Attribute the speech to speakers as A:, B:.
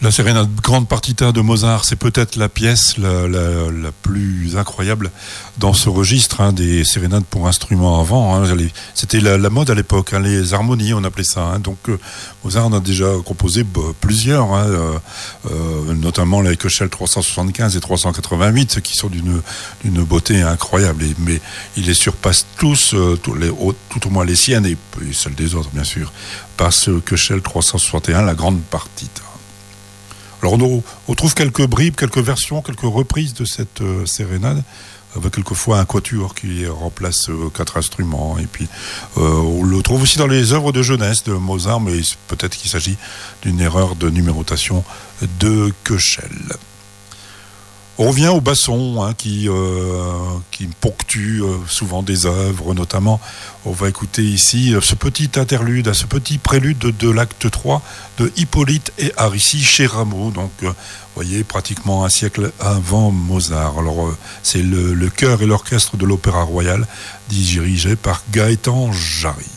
A: La sérénade grande partita de Mozart, c'est peut-être la pièce la plus incroyable dans ce registre, hein, des sérénades pour instruments avant. Hein. C'était la mode à l'époque, hein, les harmonies, on appelait ça. Hein. Donc Mozart en a déjà composé plusieurs, hein, notamment la Köchel 375 et 388, qui sont d'une beauté incroyable. Mais il les surpasse tous, tout au moins les siennes et celles des autres, bien sûr, par ce Köchel 361, la grande partita. Alors on trouve quelques bribes, quelques versions, quelques reprises de cette sérénade, avec quelquefois un quatuor qui remplace 4 instruments. Et puis on le trouve aussi dans les œuvres de jeunesse de Mozart, mais peut-être qu'il s'agit d'une erreur de numérotation de Köchel. On revient au basson, hein, qui ponctue souvent des œuvres, notamment. On va écouter ici ce petit interlude, ce petit prélude de l'acte 3 de Hippolyte et Aricie chez Rameau. Donc, vous voyez, pratiquement un siècle avant Mozart. Alors, c'est le chœur et l'orchestre de l'Opéra Royal, dirigé par Gaëtan Jarry.